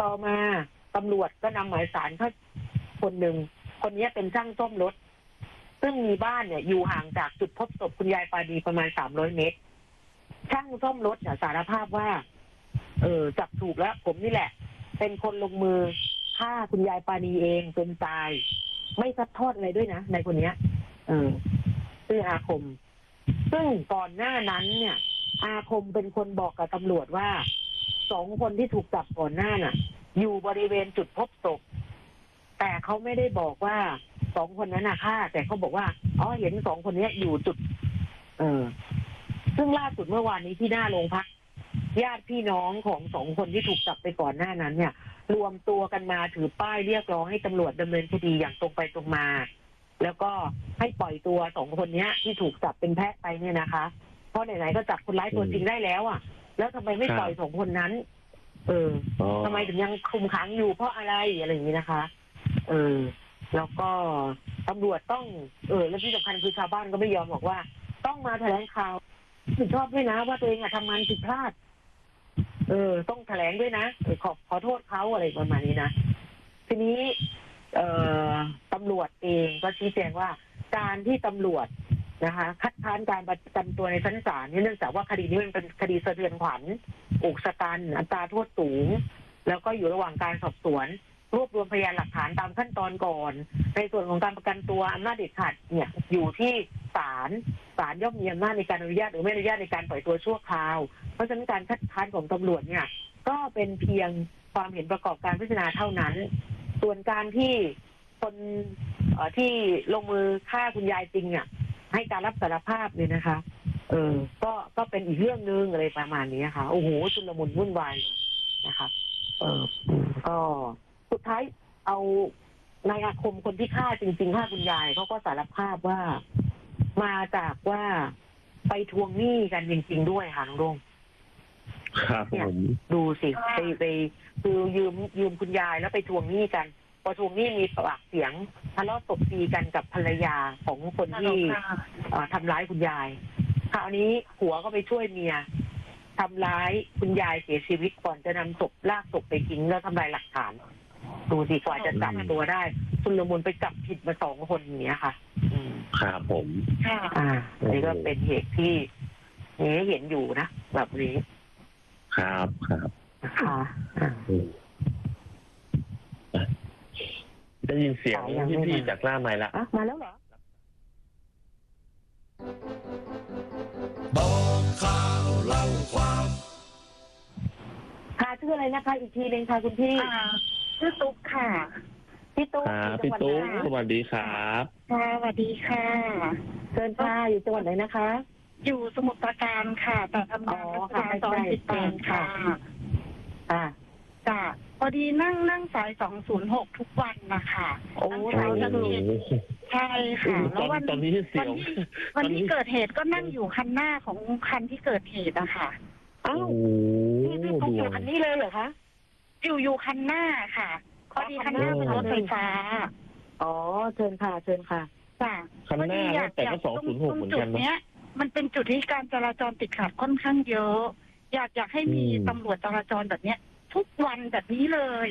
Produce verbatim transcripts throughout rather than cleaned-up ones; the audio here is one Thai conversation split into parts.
ต่อมาตำรวจก็นำหมายสารเขาคนหนึ่งคนนี้เป็นช่างซ่อมรถซึ่งมีบ้านเนี่ยอยู่ห่างจากจุดพบศพคุณยายปานีประมาณสามร้อยเมตรช่างซ่อมรถเนี่ยสารภาพว่าเออจับถูกแล้วผมนี่แหละเป็นคนลงมือฆ่าคุณยายปานีเองจนตายไม่ซัดทอดอะไรด้วยนะในคนเนี้ยเออชื่ออาคมซึ่งก่อนหน้านั้นเนี่ยอาคมเป็นคนบอกกับตำรวจว่าสองคนที่ถูกจับก่อนหน้าน่ะอยู่บริเวณจุดพบศพแต่เขาไม่ได้บอกว่าสองคนนั้นน่ะฆ่าแต่เขาบอกว่าอ๋อเห็นสองคนนี้อยู่จุดเออซึ่งล่าสุดเมื่อวานนี้ที่หน้าโรงพักญาติพี่น้องของสองคนที่ถูกจับไปก่อนหน้านั้นเนี่ยรวมตัวกันมาถือป้ายเรียกร้องให้ตำรวจดำเนินคดีอย่างตรงไปตรงมาแล้วก็ให้ปล่อยตัวสองคนนี้ที่ถูกจับเป็นแพะไปเนี่ยนะคะเพราะไหนๆก็จับคนร้ายตัวจริงได้แล้วอ่ะแล้วทำไมไม่ปล่อยสองคนนั้นเออทำไมถึงยังคุมขังอยู่เพราะอะไรอะไรอย่างนี้นะคะเออแล้วก็ตำรวจต้องเออและที่สำคัญคือชาวบ้านก็ไม่ยอมบอกว่าต้องมาแถลงข่าวผิดชอบด้วยนะว่าตัวเองอะทำงานผิดพลาดเออต้องแถลงด้วยนะเออขอขอโทษเขาอะไรประมาณนี้นะทีนี้เอ่อตำรวจเองก็ชี้แจงว่าการที่ตำรวจนะคะคัดค้านการประกันตัวในชั้นศาลเนื่องจากว่าคดีนี้มันเป็นคดีสะเทือนขวัญอุกชะกันอัตราโทษสูงแล้วก็อยู่ระหว่างการสอบสวนรวบรวมพยานหลักฐานตามขั้นตอนก่อนในส่วนของการประกันตัวอำนาจเด็ดขาดเนี่ยอยู่ที่ศาลศาลย่อมมีอำนาจในการอนุญาตหรือไม่อนุญาตในการปล่อยตัวชั่วคราวเพราะฉะนั้นการคัดค้านของตำรวจเนี่ยก็เป็นเพียงความเห็นประกอบการพิจารณาเท่านั้นส่วนการที่คนที่ลงมือฆ่าคุณยายจริงเนี่ยให้การรับสารภาพเนี่ยนะคะเออก็ก็เป็นอีกเรื่องนึงอะไรประมาณนี้ค่ะโอ้โหชุลมุนวุ่นวายเลยนะคะเออก็สุดท้ายเอานายอาคมคนที่ฆ่าจริงๆฆ่าคุณยายเขาก็สารภาพว่ามาจากว่าไปทวงหนี้กันจริงๆด้วยค่ะน้องรงครับผมดูสิไปไปคือยืมยืมคุณยายแล้วไปทวงหนี้กันพอทวงหนี้มีปากเสียงทะเลาะตบตีกันกับภรรยาของคนที่ทำร้ายคุณยายคราวนี้ผัวก็ไปช่วยเมียทำร้ายคุณยายเสียชีวิตก่อนจะนำศพลากศพไปทิ้งแล้วทำลายหลักฐานดูสิกว่าจะจับตัวได้คุณละมุนไปจับผิดมาสองคนอย่างเงี้ยค่ะครับผมอ่าอันนี้ก็เป็นเหตุที่นี้เห็นอยู่นะแบบนี้ครับครับค่ะได้ยินเสียงพี่ๆจากล่าไม้ละมาแล้วเหรอบอกข่าวเล่าความค่ะชื่ออะไรนะคะอีกทีนึงค่ะคุณพี่ชื่อตุ๊กค่ะพี่ตุ๊กพี่ตุ๊กสวัสดีครับค่ะสวัสดีค่ะเชิญค่ะอยู่จังหวัดไหนนะคะอยู่สมุทรปราการค่ะแต่ทำงานเป็นตอนติดตามค่ะอ่าจ้ะพอดีนั่งนั่งสายสองศูนย์หกทุกวันนะคะโอ้สายจะมีใช่ค่ะแล้ววันตอนนี้เสียววันที่เกิดเหตุก็นั่งอยู่คันหน้าของคันที่เกิดเหตุนะคะอ้าวพี่พี่ตุ๊กอยู่คันนี้เลยเหรอคะอยู่อยู่คันหน้าค่ะพอดีคันหน้าเป็นรถไฟฟ้าอ๋อเชิญค่ะเชิญค่ะจ้ะคันหน้าแต่ก็สองศูนย์หกเหมือนกันเนี้ยมันเป็นจุดที่การจราจรติดขัดค่อนข้างเยอะอยากอยากให้มีตำรวจจราจรแบบเนี้ยทุกวันแบบนี้เลย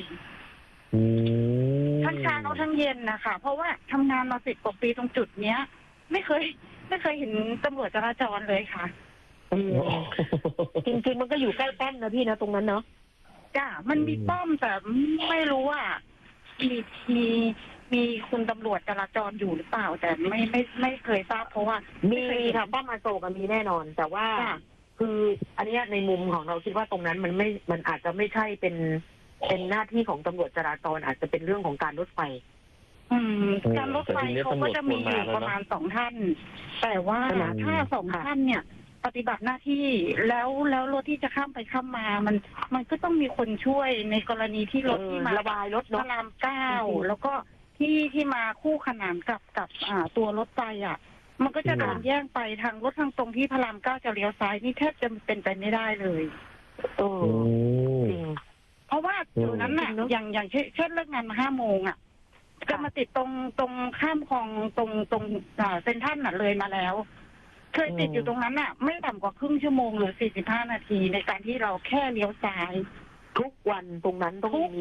ทั้งเช้าทั้งเย็นนะคะเพราะว่าทำงานมาสิบกว่าปีตรงจุดเนี้ยไม่เคยไม่เคยเห็นตำรวจจราจรเลยค่ะจริงๆมันก็อยู่ใกล้ป้อมนะพี่นะตรงนั้นเนาะจ้ะมันมีป้อมแต่ไม่รู้ว่ามีมีมีคุณตำรวจจราจรอยู่หรือเปล่าแต่ไม่ไม่ไม่เคยทราบเพราะว่ามีค่ะป้อมอโศกมีแน่นอนแต่ว่าคืออันนี้ในมุมของเราคิดว่าตรงนั้นมันไม่มันอาจจะไม่ใช่เป็นเป็นหน้าที่ของตำรวจจราจรอาจจะเป็นเรื่องของการรถไฟอืมการรถไฟเขาก็จะมีอยู่ประมาณสองท่านแต่ว่าถ้าสองท่านเนี่ยปฏิบัติหน้าที่แล้วแล้วรถที่จะข้ามไปข้ามมามันมันก็ต้องมีคนช่วยในกรณีที่รถที่มาระบายรถพระรามเก้าแล้วก็ที่ที่มาคู่ขนานกับกับอ่าตัวรถไฟอ่ะมันก็จะโดนแย่งไปทางรถทางตรงที่พระรามเก้าจะเลี้ยวซ้ายนี่แทบจะเป็นไปไม่ได้เลยโอ้จริงเพราะว่าอยู่นั้นน่ะอย่างอย่างเช่นเลิกงานมาห้าโมงอ่ะจะมาติดตรงตรงข้ามคลองตรงตรงอ่าเซ็นทรัลน่ะเลยมาแล้วเคยติดอยู่ตรงนั้นน่ะไม่ต่ำกว่าครึ่งชั่วโมงหรือสี่สิบห้านาทีในการที่เราแค่เลี้ยวซ้ายทุกวันตรงนั้นต้องมี